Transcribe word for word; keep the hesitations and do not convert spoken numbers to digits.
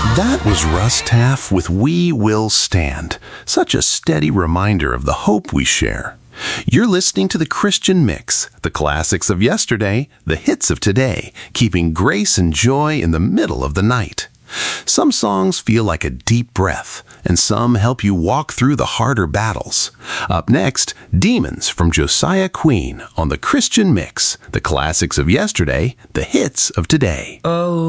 That was Russ Taff with We Will Stand. Such a steady reminder of the hope we share. You're listening to The Christian Mix, the classics of yesterday, the hits of today, keeping grace and joy in the middle of the night. Some songs feel like a deep breath, and some help you walk through the harder battles. Up next, Demons from Josiah Queen on The Christian Mix, the classics of yesterday, the hits of today. Oh.